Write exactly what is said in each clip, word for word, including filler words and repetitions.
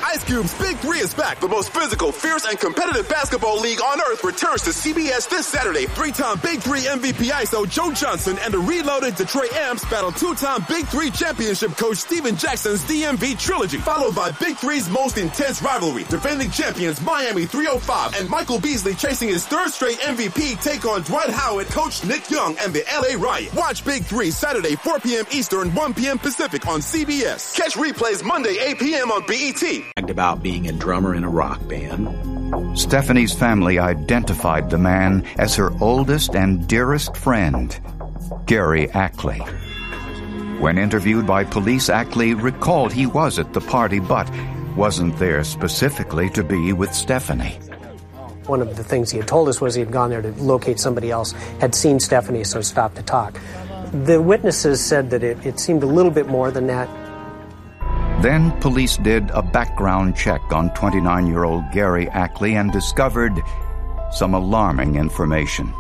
Ice Cube's Big Three is back. The most physical, fierce, and competitive basketball league on earth returns to C B S this Saturday. Three-time Big Three M V P I S O Joe Johnson and the reloaded Detroit Amps battle two-time Big Three championship coach Steven Jackson's D M V trilogy, followed by Big Three's most intense rivalry. Defending champions Miami three oh five and Michael Beasley chasing his third straight M V P take on Dwight Howard, Coach Nick Young, and the L A Riot. Watch Big Three Saturday, four p.m. Eastern, one p.m. Pacific on C B S. Catch replays Monday, eight p.m. on B E T. About being a drummer in a rock band. Stephanie's family identified the man as her oldest and dearest friend, Gary Ackley. When interviewed by police, Ackley recalled he was at the party but wasn't there specifically to be with Stephanie. One of the things he had told us was he had gone there to locate somebody else, had seen Stephanie, so stopped to talk. The witnesses said that it, it seemed a little bit more than that. Then police did a background check on twenty-nine-year-old Gary Ackley and discovered some alarming information.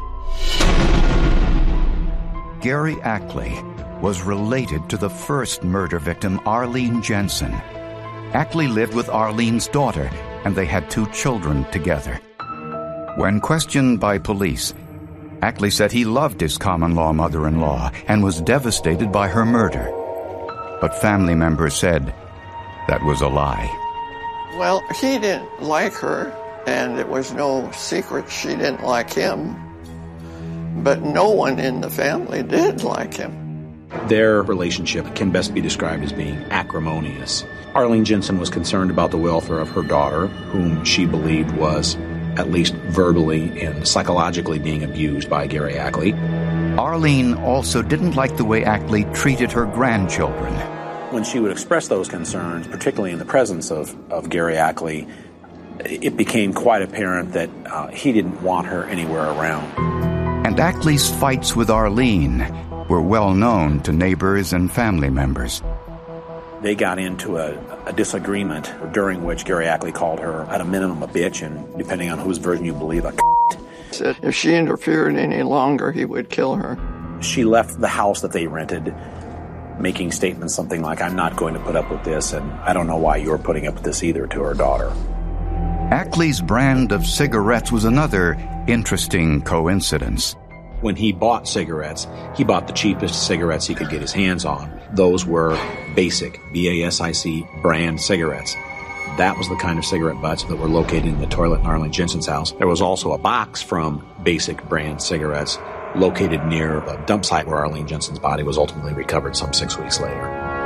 Gary Ackley was related to the first murder victim, Arlene Jensen. Ackley lived with Arlene's daughter, and they had two children together. When questioned by police, Ackley said he loved his common-law mother-in-law and was devastated by her murder. But family members said that was a lie. Well, he didn't like her, and it was no secret she didn't like him. But no one in the family did like him. Their relationship can best be described as being acrimonious. Arlene Jensen was concerned about the welfare of her daughter, whom she believed was at least verbally and psychologically being abused by Gary Ackley. Arlene also didn't like the way Ackley treated her grandchildren. When she would express those concerns, particularly in the presence of, of Gary Ackley, it became quite apparent that uh, he didn't want her anywhere around. And Ackley's fights with Arlene were well known to neighbors and family members. They got into a, a disagreement during which Gary Ackley called her, at a minimum, a bitch, and depending on whose version you believe, a c***. He said if she interfered any longer, he would kill her. She left the house that they rented, making statements something like, I'm not going to put up with this, and I don't know why you're putting up with this either, to her daughter. Ackley's brand of cigarettes was another interesting coincidence. When he bought cigarettes, he bought the cheapest cigarettes he could get his hands on. Those were Basic, B A S I C, brand cigarettes. That was the kind of cigarette butts that were located in the toilet in Arlene Jensen's house. There was also a box from Basic brand cigarettes located near a dump site where Arlene Jensen's body was ultimately recovered some six weeks later.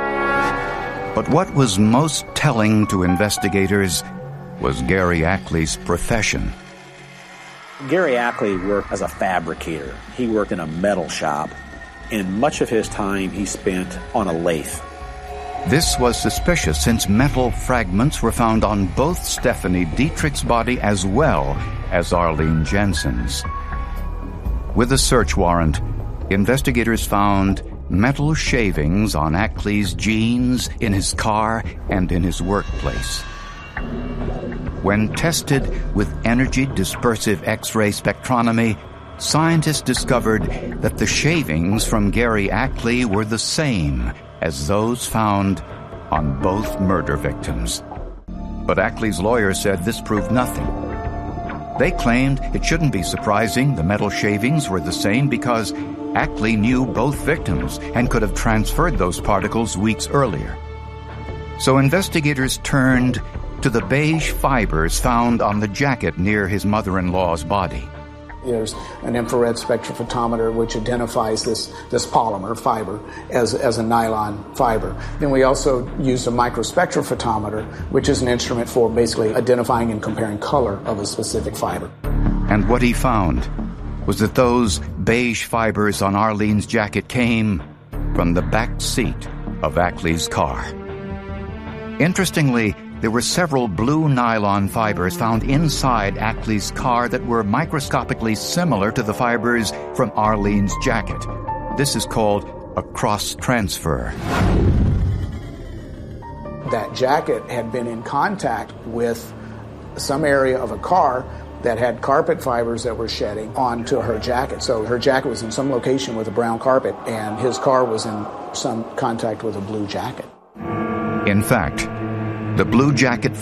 But what was most telling to investigators was Gary Ackley's profession. Gary Ackley worked as a fabricator. He worked in a metal shop, and much of his time he spent on a lathe. This was suspicious since metal fragments were found on both Stephanie Dietrich's body as well as Arlene Jensen's. With a search warrant, investigators found metal shavings on Ackley's jeans, in his car, and in his workplace. When tested with energy dispersive X-ray spectrometry, scientists discovered that the shavings from Gary Ackley were the same as those found on both murder victims. But Ackley's lawyer said this proved nothing. They claimed it shouldn't be surprising the metal shavings were the same because Ackley knew both victims and could have transferred those particles weeks earlier. So investigators turned to the beige fibers found on the jacket near his mother-in-law's body. There's an infrared spectrophotometer which identifies this, this polymer fiber as, as a nylon fiber. Then we also used a microspectrophotometer, which is an instrument for basically identifying and comparing color of a specific fiber. And what he found was that those beige fibers on Arlene's jacket came from the back seat of Ackley's car. Interestingly, there were several blue nylon fibers found inside Ackley's car that were microscopically similar to the fibers from Arlene's jacket. This is called a cross-transfer. That jacket had been in contact with some area of a car that had carpet fibers that were shedding onto her jacket. So her jacket was in some location with a brown carpet, and his car was in some contact with a blue jacket. In fact, the blue jacket